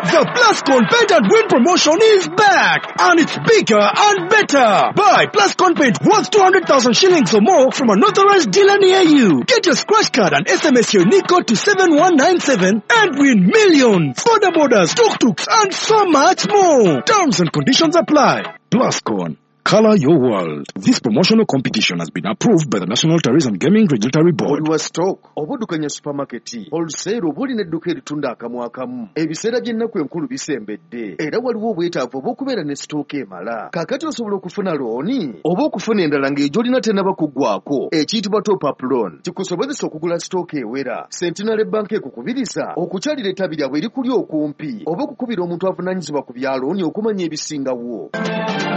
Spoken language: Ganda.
The Plascon Paint and Win promotion is back, and it's bigger and better. Buy Plascon Paint worth 200,000 shillings or more from an authorized dealer near you. Get your scratch card and SMS your unique code to 7197 and win millions. Border borders, tuk-tuks, and so much more. Terms and conditions apply. Plascon. Color your world. This promotional competition has been approved by the National Tourism Gaming Regulatory Board. Oli wa stock, obudukanya supermarket, wholesale obuli nedduka eritunda akamu akamu. Ebiseera by'ennaku enkulu bisembedde. Era waliwo obwetaavu obw'okubeera ne stock emala. Kaakati osobola okufuna looni oba okufuna endala ng'egyolina tennaba kuggwako. Ekiyitibwa top-up loan. Kikusobozesa okugula stock ewera. Centenary Bank ekukubiriza okukyalira ettabi lyabwe erikuli okumpi oba okukubira omuntu avunaanyizibwa ku bya looni okumanya ebisingawo.